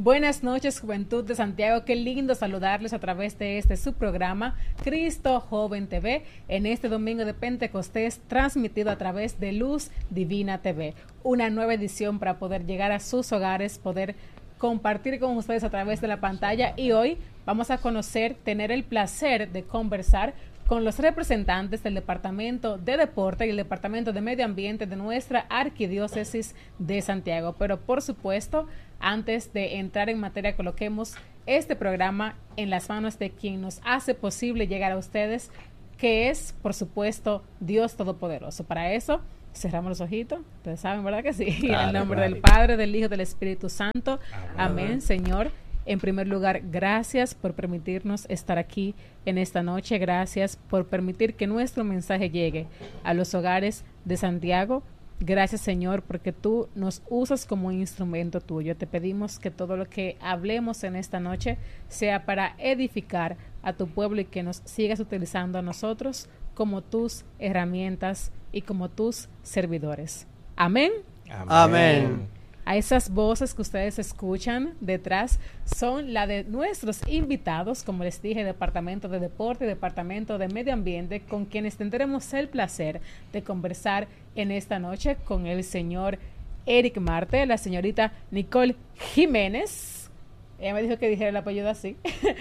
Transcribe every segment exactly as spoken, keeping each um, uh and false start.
Buenas noches, Juventud de Santiago. Qué lindo saludarles a través de este su programa Cristo Joven T V en este domingo de Pentecostés, transmitido a través de Luz Divina T V. Una nueva edición para poder llegar a sus hogares, poder compartir con ustedes a través de la pantalla, y hoy vamos a conocer, tener el placer de conversar con los representantes del Departamento de Deporte y el Departamento de Medio Ambiente de nuestra Arquidiócesis de Santiago. Pero por supuesto, antes de entrar en materia, coloquemos este programa en las manos de quien nos hace posible llegar a ustedes, que es, por supuesto, Dios Todopoderoso. Para eso, cerramos los ojitos. Ustedes saben, ¿verdad que sí? Claro, en el nombre claro. del Padre, del Hijo, del Espíritu Santo. Amén. Amén, Señor. En primer lugar, gracias por permitirnos estar aquí en esta noche. Gracias por permitir que nuestro mensaje llegue a los hogares de Santiago. Gracias, Señor, porque tú nos usas como un instrumento tuyo. Te pedimos que todo lo que hablemos en esta noche sea para edificar a tu pueblo y que nos sigas utilizando a nosotros como tus herramientas y como tus servidores. Amén. Amén. Amén. A esas voces que ustedes escuchan detrás son la de nuestros invitados, como les dije, Departamento de Deporte y Departamento de Medio Ambiente, con quienes tendremos el placer de conversar en esta noche con el señor Eric Marte, la señorita Nicole Jiménez, ella me dijo que dijera el apellido así,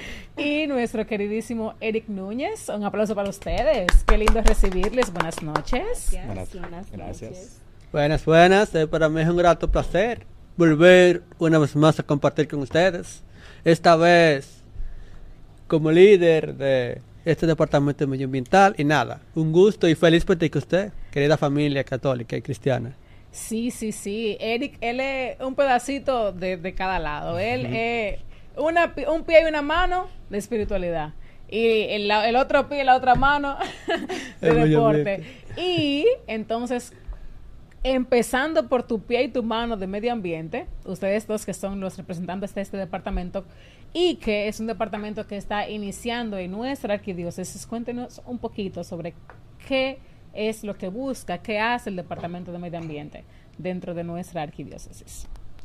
y nuestro queridísimo Eric Núñez. Un aplauso para ustedes, qué lindo recibirles, buenas noches. Gracias, buenas, buenas gracias. Noches. Buenas, buenas. Eh, para mí es un grato placer volver una vez más a compartir con ustedes. Esta vez como líder de este departamento medioambiental. Y nada, un gusto y feliz Pentecostés, querida familia católica y cristiana. Sí, sí, sí. Eric, él es un pedacito de, de cada lado. Él uh-huh. es una, un pie y una mano de espiritualidad. Y el, el otro pie y la otra mano de deporte. Y entonces, empezando por tu pie y tu mano de medio ambiente, ustedes dos que son los representantes de este departamento y que es un departamento que está iniciando en nuestra arquidiócesis, cuéntenos un poquito sobre qué es lo que busca, qué hace el Departamento de Medio Ambiente dentro de nuestra arquidiócesis.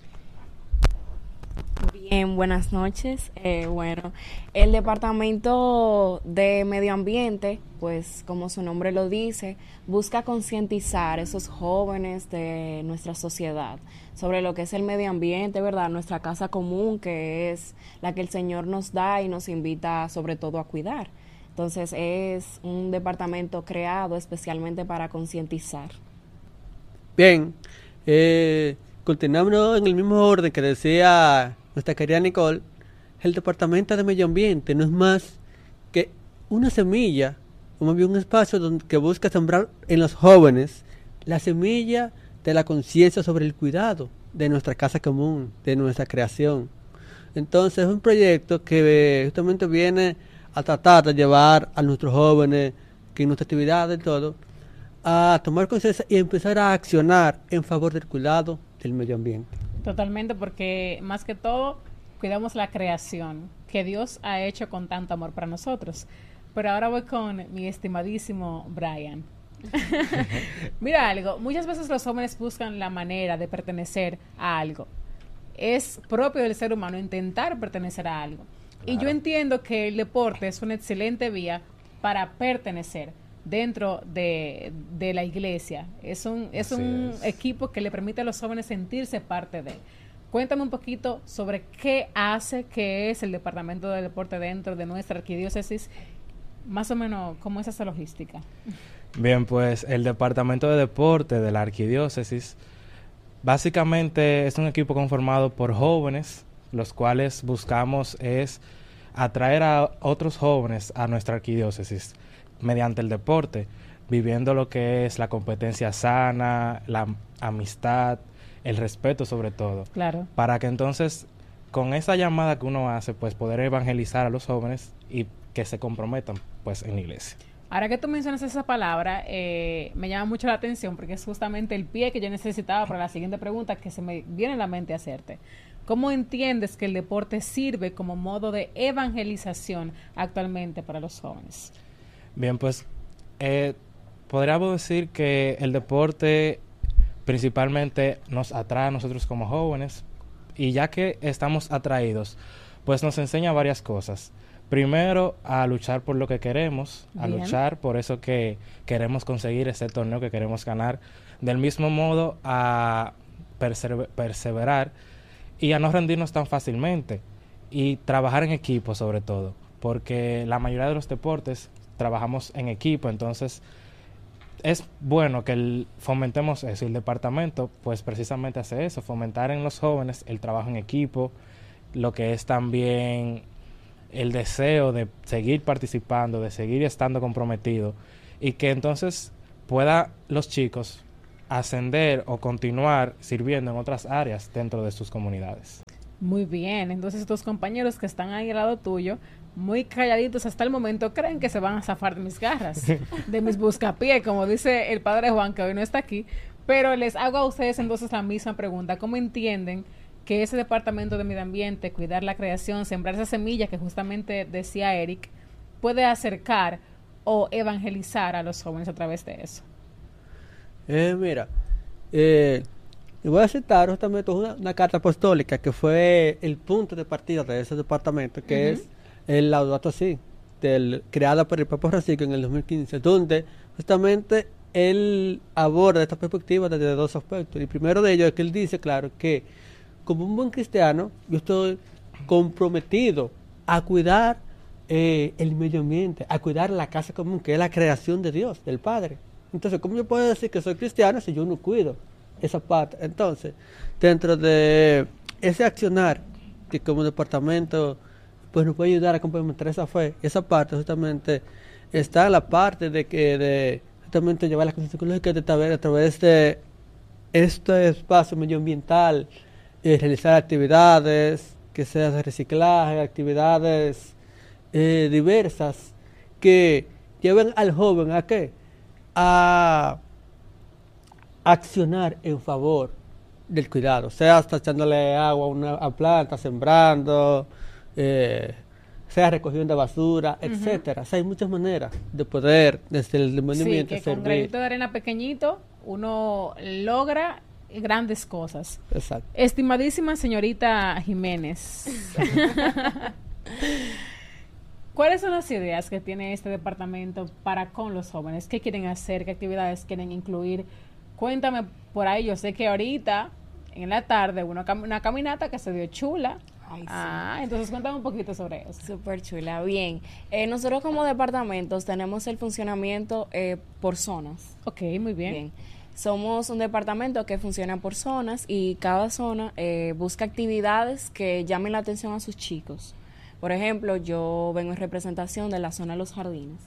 Bien, buenas noches. Eh, bueno, el Departamento de Medio Ambiente, pues como su nombre lo dice, busca concientizar a esos jóvenes de nuestra sociedad sobre lo que es el medio ambiente, ¿verdad? Nuestra casa común, que es la que el Señor nos da y nos invita sobre todo a cuidar. Entonces es un departamento creado especialmente para concientizar. Bien, eh, continuamos en el mismo orden que decía nuestra querida Nicole. El Departamento de Medio Ambiente no es más que una semilla, o más bien un espacio donde, que busca sembrar en los jóvenes la semilla de la conciencia sobre el cuidado de nuestra casa común, de nuestra creación. Entonces es un proyecto que justamente viene a tratar de llevar a nuestros jóvenes, que en nuestra actividad y todo, a tomar conciencia y empezar a accionar en favor del cuidado del medio ambiente. Totalmente, porque más que todo cuidamos la creación que Dios ha hecho con tanto amor para nosotros. Pero ahora voy con mi estimadísimo Brian. Mira algo, muchas veces los jóvenes buscan la manera de pertenecer a algo. Es propio del ser humano intentar pertenecer a algo. Claro. Y yo entiendo que el deporte es una excelente vía para pertenecer dentro de, de la iglesia. Es un, es un es. equipo que le permite a los jóvenes sentirse parte de. Cuéntame un poquito sobre qué hace, qué es el Departamento de Deporte dentro de nuestra arquidiócesis, más o menos cómo es esa logística. Bien, pues el Departamento de Deporte de la arquidiócesis básicamente es un equipo conformado por jóvenes, los cuales buscamos es atraer a otros jóvenes a nuestra arquidiócesis mediante el deporte, viviendo lo que es la competencia sana, la amistad, el respeto sobre todo. Claro. Para que entonces, con esa llamada que uno hace, pues poder evangelizar a los jóvenes y que se comprometan pues en la iglesia. Ahora que tú mencionas esa palabra, eh, me llama mucho la atención porque es justamente el pie que yo necesitaba para la siguiente pregunta que se me viene a la mente hacerte. ¿Cómo entiendes que el deporte sirve como modo de evangelización actualmente para los jóvenes? Bien, pues eh, podríamos decir que el deporte principalmente nos atrae a nosotros como jóvenes y ya que estamos atraídos, pues nos enseña varias cosas. Primero, a luchar por lo que queremos, a Bien. luchar por eso que queremos conseguir, ese torneo que queremos ganar. Del mismo modo, a persever- perseverar y a no rendirnos tan fácilmente. Y trabajar en equipo sobre todo, porque la mayoría de los deportes trabajamos en equipo, entonces es bueno que el- fomentemos eso. Y el departamento pues precisamente hace eso, fomentar en los jóvenes el trabajo en equipo, lo que es también el deseo de seguir participando, de seguir estando comprometido, y que entonces pueda los chicos ascender o continuar sirviendo en otras áreas dentro de sus comunidades. Muy bien, entonces estos compañeros que están ahí al lado tuyo, muy calladitos hasta el momento, creen que se van a zafar de mis garras, de mis buscapiés, como dice el padre Juan, que hoy no está aquí, pero les hago a ustedes entonces la misma pregunta. ¿Cómo entienden que ese departamento de medio ambiente, cuidar la creación, sembrar esa semilla que justamente decía Eric, puede acercar o evangelizar a los jóvenes a través de eso? Eh, mira, eh, y voy a citar justamente una, una carta apostólica que fue el punto de partida de ese departamento, que Ujú. es el Laudato Si, del, creada por el Papa Francisco en el dos mil quince, donde justamente él aborda esta perspectiva desde dos aspectos. Y primero de ellos es que él dice, claro, que como un buen cristiano, yo estoy comprometido a cuidar eh, el medio ambiente, a cuidar la casa común, que es la creación de Dios, del Padre. Entonces, ¿cómo yo puedo decir que soy cristiano si yo no cuido esa parte? Entonces, dentro de ese accionar que como departamento pues nos puede ayudar a complementar esa fe, esa parte justamente está en la parte de que de justamente llevar las cosas psicológicas de saber a través de este espacio medioambiental, eh, realizar actividades que sean de reciclaje, actividades eh, diversas que lleven al joven a qué, a accionar en favor del cuidado, sea hasta echándole agua a una a plantas, sembrando, eh, sea recogiendo basura, Ujú. etcétera. O sea, hay muchas maneras de poder desde el medio Sí, ambiente que con servir. granito de arena pequeñito uno logra grandes cosas. Exacto. Estimadísima señorita Jiménez, ¿cuáles son las ideas que tiene este departamento para con los jóvenes? ¿Qué quieren hacer? ¿Qué actividades quieren incluir? Cuéntame por ahí. Yo sé que ahorita, en la tarde, hubo una, cam- una caminata que se dio chula. Ay, sí. Ah, entonces cuéntame un poquito sobre eso. Súper chula, bien. Eh, nosotros como departamentos tenemos el funcionamiento eh, por zonas. Ok, muy bien. Bien. Somos un departamento que funciona por zonas y cada zona eh, busca actividades que llamen la atención a sus chicos. Por ejemplo, yo vengo en representación de la zona de los jardines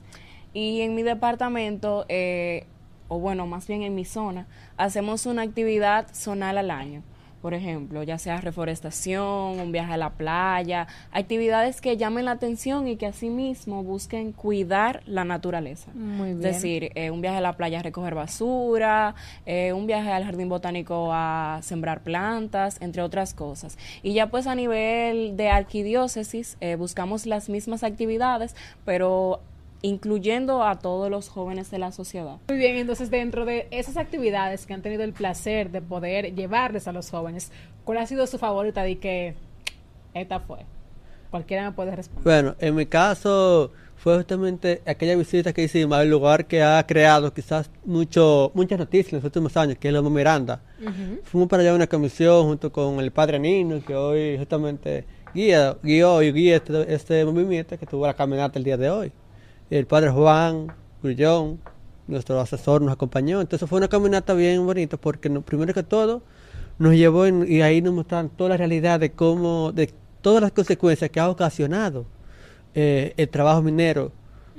y en mi departamento, eh, o bueno, más bien en mi zona, hacemos una actividad zonal al año. Por ejemplo, ya sea reforestación, un viaje a la playa, actividades que llamen la atención y que asimismo busquen cuidar la naturaleza. Muy bien. Es decir, eh, un viaje a la playa a recoger basura, eh, un viaje al jardín botánico a sembrar plantas, entre otras cosas. Y ya pues a nivel de arquidiócesis eh, buscamos las mismas actividades, pero incluyendo a todos los jóvenes de la sociedad. Muy bien, entonces dentro de esas actividades que han tenido el placer de poder llevarles a los jóvenes, ¿cuál ha sido su favorita? De que esta fue. Cualquiera me puede responder. Bueno, en mi caso fue justamente aquella visita que hicimos al lugar que ha creado quizás mucho, muchas noticias en los últimos años, que es Lomo Miranda. Ujú. Fuimos para allá una comisión junto con el padre Nino, que hoy justamente guía, guió y guía este, este movimiento que tuvo la caminata el día de hoy. El padre Juan Grullón, nuestro asesor, nos acompañó. Entonces fue una caminata bien bonita porque no, primero que todo nos llevó en- y ahí nos mostraron toda la realidad de cómo, de todas las consecuencias que ha ocasionado eh, el trabajo minero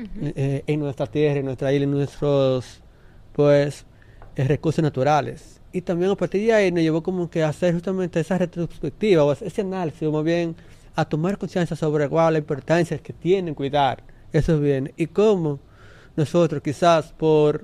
eh, en nuestra tierra, en nuestra isla, en nuestros pues eh, recursos naturales. Y también a partir de ahí nos llevó como que a hacer justamente esa retrospectiva o ese análisis, o más bien a tomar conciencia sobre wow, la importancia que tiene cuidar esos bienes y cómo nosotros quizás por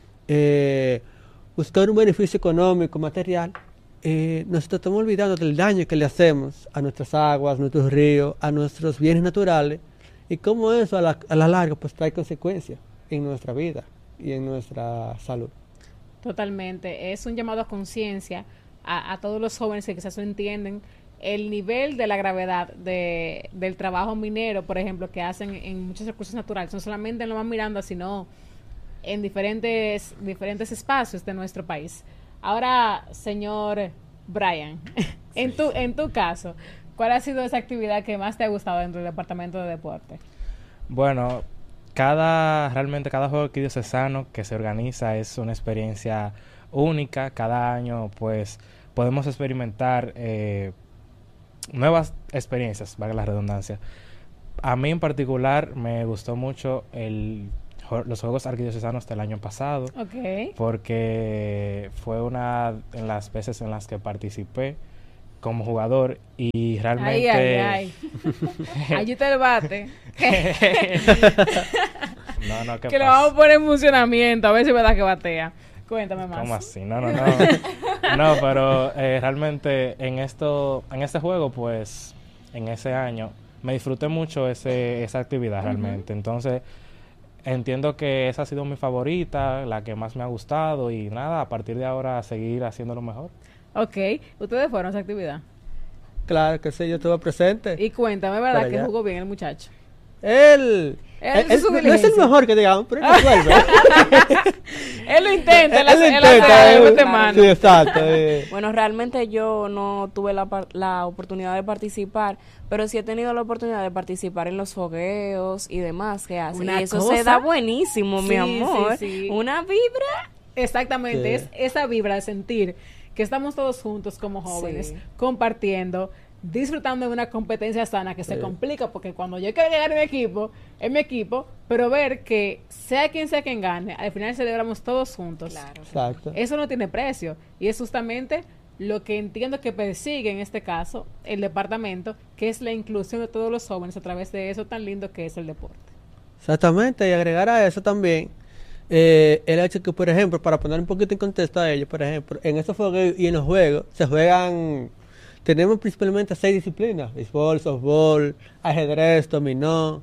eh, buscar un beneficio económico, material, eh, nos estamos olvidando del daño que le hacemos a nuestras aguas, nuestros ríos, a nuestros bienes naturales y cómo eso a la, a la larga pues trae consecuencias en nuestra vida y en nuestra salud. Totalmente. Es un llamado a conciencia a, a todos los jóvenes que quizás no entienden el nivel de la gravedad de, del trabajo minero, por ejemplo, que hacen en muchos recursos naturales, no solamente en Loma Miranda, sino en diferentes, diferentes espacios de nuestro país. Ahora, señor Brian, en tu, en tu caso, ¿cuál ha sido esa actividad que más te ha gustado dentro del departamento de deporte? Bueno, cada, realmente cada juego arquidiocesano que se organiza es una experiencia única. Cada año, pues, podemos experimentar eh, nuevas experiencias, valga la redundancia. A mí en particular me gustó mucho el, los Juegos Arquidiocesanos del año pasado, Okay. porque fue una de las veces en las que participé como jugador y realmente... Ay, ay, ay. Allí está el bate. no, no, ¿qué que lo pasa? vamos a poner en funcionamiento, a ver si es verdad que batea. Cuéntame más. ¿Cómo así? No, no, no. No, pero eh, realmente en esto, en este juego, pues, en ese año, me disfruté mucho ese, esa actividad realmente. Uh-huh. Entonces, entiendo que esa ha sido mi favorita, la que más me ha gustado y nada, a partir de ahora seguir haciéndolo mejor. Ok. ¿Ustedes fueron a esa actividad? Claro que sí, yo estuve presente. Y cuéntame, ¿verdad? Que jugó bien el muchacho. Él, él, él no es el mejor que digamos, pero él resuelve. Él lo intenta, él, él lo intenta, él, él, sí, exacto. Eh. Bueno, realmente yo no tuve la, la oportunidad de participar, pero sí he tenido la oportunidad de participar en los fogueos y demás que hacen. Una y eso cosa, se da buenísimo, sí, mi amor. Sí, sí. Una vibra. Exactamente, Sí. es esa vibra de sentir que estamos todos juntos como jóvenes, Sí. compartiendo, disfrutando de una competencia sana que Sí. se complica, porque cuando yo quiero llegar a mi equipo, es mi equipo, pero ver que sea quien sea quien gane, al final celebramos todos juntos. Claro. Exacto. Eso no tiene precio y es justamente lo que entiendo que persigue en este caso el departamento, que es la inclusión de todos los jóvenes a través de eso tan lindo que es el deporte. Exactamente, y agregar a eso también eh, el hecho que, por ejemplo, para poner un poquito en contexto a ellos, por ejemplo, en estos juegos y en los juegos se juegan, tenemos principalmente seis disciplinas: béisbol, softball, ajedrez, dominó,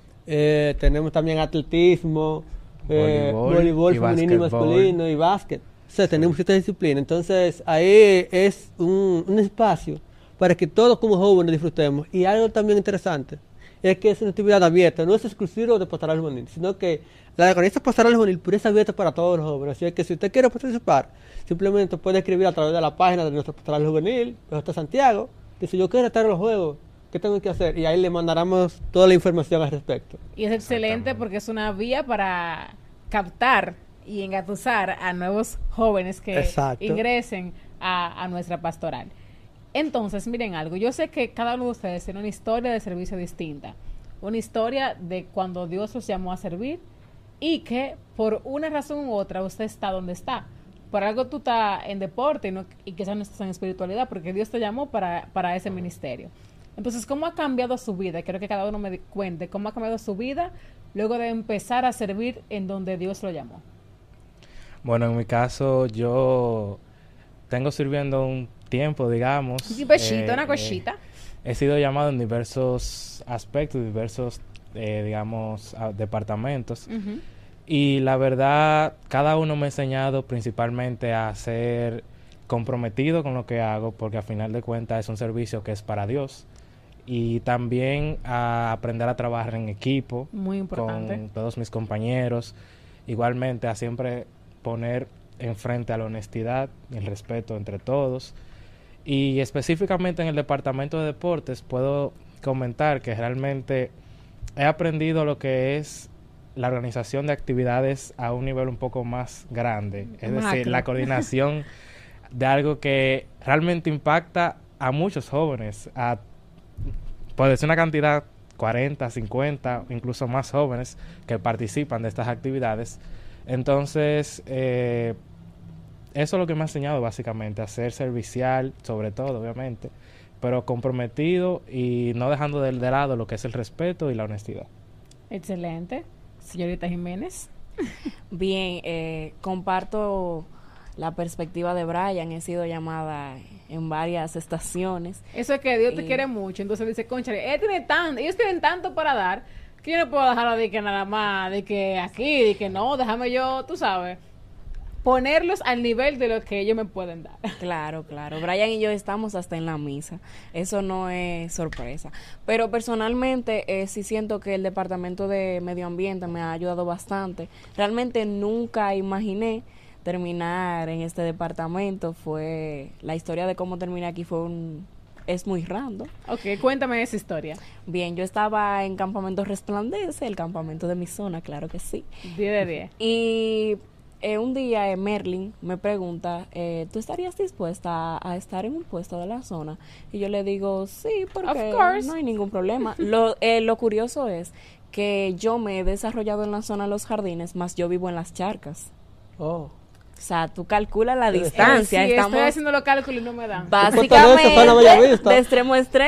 eh, tenemos también atletismo, eh, Voleibol voleibol y femenino y básquetbol. masculino y básquet. O sea, tenemos siete disciplinas. Entonces, ahí es un, un espacio para que todos como jóvenes disfrutemos. Y algo también interesante es que es una actividad abierta, no es exclusivo de Pastoral Juvenil, sino que la organiza Pastoral Juvenil, pero es abierta para todos los jóvenes. Así que si usted quiere participar, simplemente puede escribir a través de la página de nuestra Pastoral Juvenil, P J Santiago, dice: yo quiero estar en los juegos, ¿qué tengo que hacer? Y ahí le mandaremos toda la información al respecto. Y es excelente porque es una vía para captar y engatusar a nuevos jóvenes que Exacto. ingresen a, a nuestra pastoral. Entonces, miren algo, yo sé que cada uno de ustedes tiene una historia de servicio distinta, una historia de cuando Dios los llamó a servir y que por una razón u otra usted está donde está. Por algo tú estás en deporte y, no, y quizás no estás en espiritualidad porque Dios te llamó para, para ese ministerio. Entonces, ¿cómo ha cambiado su vida? Quiero que cada uno me cuente cómo ha cambiado su vida luego de empezar a servir en donde Dios lo llamó. Bueno, en mi caso, yo tengo sirviendo un tiempo, digamos. Un pechito, eh, una eh, cosita. He sido llamado en diversos aspectos, diversos, eh, digamos, a- departamentos. Uh-huh. Y la verdad, cada uno me ha enseñado principalmente a ser comprometido con lo que hago, porque al final de cuentas es un servicio que es para Dios. Y también a aprender a trabajar en equipo Muy importante. con todos mis compañeros. Igualmente a siempre poner enfrente a la honestidad y el respeto entre todos. Y específicamente en el departamento de deportes puedo comentar que realmente he aprendido lo que es la organización de actividades a un nivel un poco más grande. Es Macro. decir, la coordinación de algo que realmente impacta a muchos jóvenes, a puede ser una cantidad cuarenta, cincuenta, incluso más jóvenes que participan de estas actividades. Entonces, eh, eso es lo que me ha enseñado básicamente, a ser servicial, sobre todo, obviamente, pero comprometido y no dejando de, de lado lo que es el respeto y la honestidad. Excelente. Señorita Jiménez. Bien, eh, comparto la perspectiva de Brian. He sido llamada en varias estaciones. Eso es que Dios te Y- quiere mucho. Entonces dice, conchale, él tiene tanto, ellos tienen tanto para dar que yo no puedo dejarlo de que nada más, de que aquí, de que no, déjame yo, tú sabes, ponerlos al nivel de lo que ellos me pueden dar. Claro, claro. Brian y yo estamos hasta en la misa. Eso no es sorpresa. Pero personalmente eh, sí siento que el Departamento de Medio Ambiente me ha ayudado bastante. Realmente nunca imaginé terminar en este departamento. Fue la historia de cómo terminé aquí fue un es muy random. Ok, cuéntame esa historia. Bien, yo estaba en Campamento Resplandece, el campamento de mi zona, claro que sí. diez de diez. Y eh, un día eh, Merlin me pregunta, eh, ¿tú estarías dispuesta a, a estar en un puesto de la zona? Y yo le digo, sí, porque Of course. no hay ningún problema. lo, eh, lo curioso es que yo me he desarrollado en la zona de los jardines, más yo vivo en las charcas. Oh. O sea, tú calculas la Eh, distancia. Sí, Estamos estoy haciendo los cálculos y no me dan. Fortaleza, zona básicamente Bellavista. de extremo a extremo.